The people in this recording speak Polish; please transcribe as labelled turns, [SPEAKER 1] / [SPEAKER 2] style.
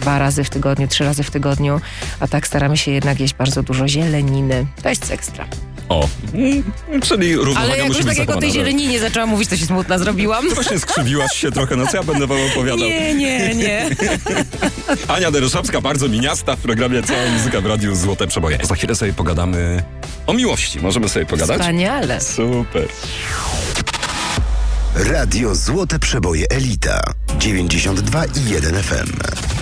[SPEAKER 1] 2 razy w tygodniu, 3 razy w tygodniu, a tak staramy się jednak jeść bardzo dużo zieleniny. To jest ekstra.
[SPEAKER 2] O, czyli równowaga
[SPEAKER 1] Ale jak
[SPEAKER 2] musi
[SPEAKER 1] już
[SPEAKER 2] być
[SPEAKER 1] tak jak o tej
[SPEAKER 2] zachowana.
[SPEAKER 1] zieleninie zaczęłam mówić, to się smutna zrobiłam.
[SPEAKER 2] Właśnie skrzywiłaś się trochę, no co ja będę wam opowiadał?
[SPEAKER 1] Nie.
[SPEAKER 2] Ania Deryszowska, bardzo miniasta w programie Cała Muzyka w Radiu Złote Przeboje. Za chwilę sobie pogadamy o miłości. Możemy sobie pogadać?
[SPEAKER 1] Wspaniale.
[SPEAKER 2] Super.
[SPEAKER 3] Radio Złote Przeboje Elita 92,1 FM.